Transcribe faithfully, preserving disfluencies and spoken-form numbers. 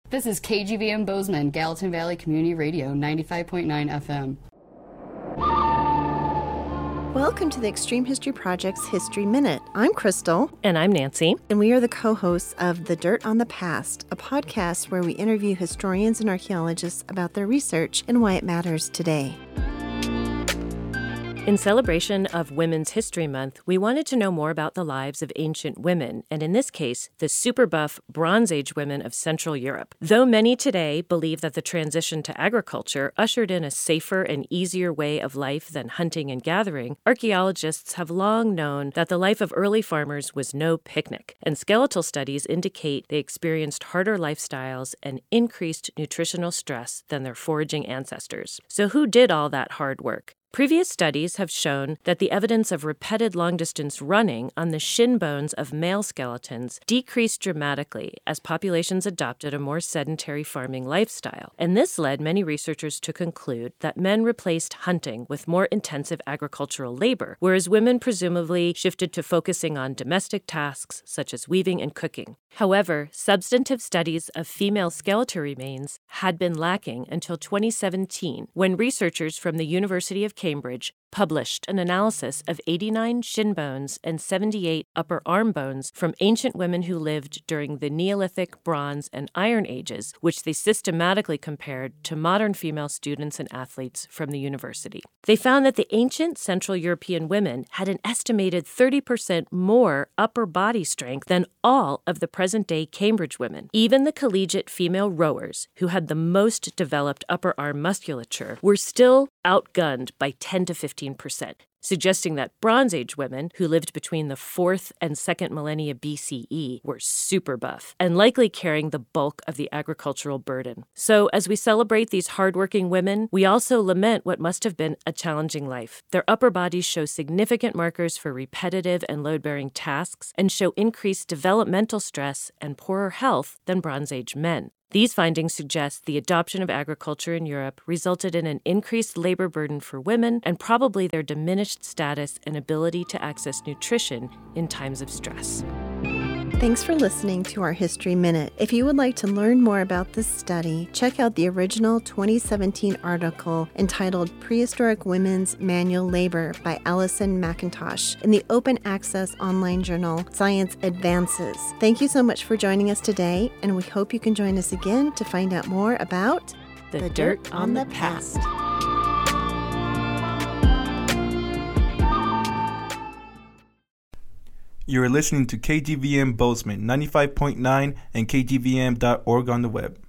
This is K G V M Bozeman, Gallatin Valley Community Radio, ninety-five point nine F M. Welcome to the Extreme History Project's History Minute. I'm Crystal. And I'm Nancy. And we are the co-hosts of The Dirt on the Past, a podcast where we interview historians and archaeologists about their research and why it matters today. In celebration of Women's History Month, we wanted to know more about the lives of ancient women, and in this case, the super buff Bronze Age women of Central Europe. Though many today believe that the transition to agriculture ushered in a safer and easier way of life than hunting and gathering, archaeologists have long known that the life of early farmers was no picnic, and skeletal studies indicate they experienced harder lifestyles and increased nutritional stress than their foraging ancestors. So who did all that hard work? Previous studies have shown that the evidence of repeated long-distance running on the shin bones of male skeletons decreased dramatically as populations adopted a more sedentary farming lifestyle. And this led many researchers to conclude that men replaced hunting with more intensive agricultural labor, whereas women presumably shifted to focusing on domestic tasks such as weaving and cooking. However, substantive studies of female skeletal remains had been lacking until twenty seventeen, when researchers from the University of Cambridge published an analysis of eighty-nine shin bones and seventy-eight upper arm bones from ancient women who lived during the Neolithic, Bronze, and Iron Ages, which they systematically compared to modern female students and athletes from the university. They found that the ancient Central European women had an estimated thirty percent more upper body strength than all of the present-day Cambridge women. Even the collegiate female rowers, who had the most developed upper arm musculature, were still outgunned by ten to fifteen percent, suggesting that Bronze Age women, who lived between the fourth and second millennia B C E, were super buff and likely carrying the bulk of the agricultural burden. So as we celebrate these hardworking women, we also lament what must have been a challenging life. Their upper bodies show significant markers for repetitive and load-bearing tasks and show increased developmental stress and poorer health than Bronze Age men. These findings suggest the adoption of agriculture in Europe resulted in an increased labor burden for women and probably their diminished status and ability to access nutrition in times of stress. Thanks for listening to our History Minute. If you would like to learn more about this study, check out the original twenty seventeen article entitled Prehistoric Women's Manual Labor by Alison McIntosh in the open access online journal Science Advances. Thank you so much for joining us today, and we hope you can join us again to find out more about the, the dirt, dirt on the past. past. You are listening to K G V M Bozeman ninety-five point nine and K G V M dot org on the web.